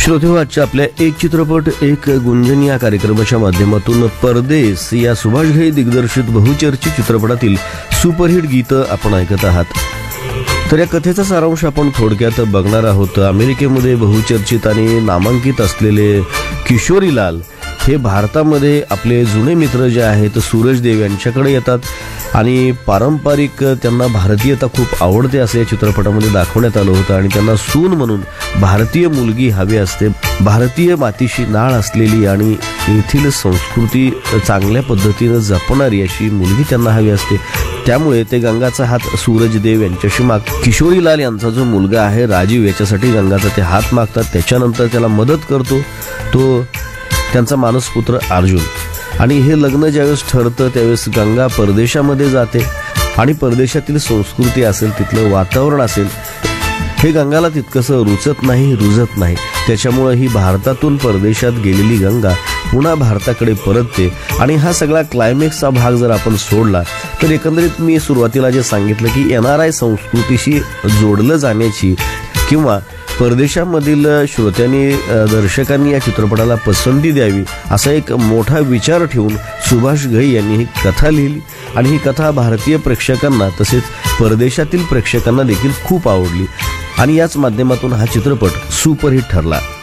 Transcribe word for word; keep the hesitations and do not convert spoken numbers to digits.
श्रोतेहो, आजच्या आपल्या एक चित्रपट एक गुंजन या कार्यक्रमाच्या माध्यमातून परदेस या सुभाष घई दिग्दर्शित बहुचर्चित चित्रपटातील सुपरहिट गीतं आपण ऐकत आहात. तर या कथेचा सारांश आपण थोडक्यात बघणार आहोत. अमेरिकेमध्ये बहुचर्चित आणि नामांकित असलेले किशोरीलाल हे भारतामध्ये आपले जुने मित्र जे आहेत सूरज देव यांच्याकडे येतात आणि पारंपरिक त्यांना भारतीयता खूप आवडते असे या चित्रपटामध्ये दाखवण्यात आलं होतं आणि त्यांना सून म्हणून भारतीय मुलगी हवी असते. भारतीय मातीशी नाळ असलेली आणि येथील संस्कृती चांगल्या पद्धतीनं जपणारी अशी मुलगी त्यांना हवी असते. त्यामुळे ते गंगाचा हात सूरज देव यांच्याशी माग किशोरीलाल यांचा जो मुलगा आहे राजीव याच्यासाठी गंगाचा ते हात मागतात. त्याच्यानंतर त्याला मदत करतो तो त्यांचा मानसपुत्र अर्जुन. आणि हे लग्न ज्यावेळेस ठरतं त्यावेळेस गंगा परदेशामध्ये जाते आणि परदेशातील संस्कृती असेल तिथलं वातावरण असेल हे गंगाला तितकंसं रुचत नाही रुजत नाही. त्याच्यामुळे ही भारतातून परदेशात गेलेली गंगा पुन्हा भारताकडे परतते. आणि हा सगळा क्लायमॅक्सचा भाग जर आपण सोडला तर एकंदरीत मी सुरुवातीला जे सांगितलं की एन आर आय संस्कृतीशी जोडलं जाण्याची किंवा परदेशामधील श्रोत्यांनी दर्शकांनी या चित्रपटाला पसंती द्यावी असा एक मोठा विचार ठेवून सुभाष घई यांनी ही कथा लिहिली आणि ही कथा भारतीय प्रेक्षकांना तसेच परदेशातील प्रेक्षकांना देखील खूप आवडली आणि याच माध्यमातून हा चित्रपट सुपरहिट ठरला.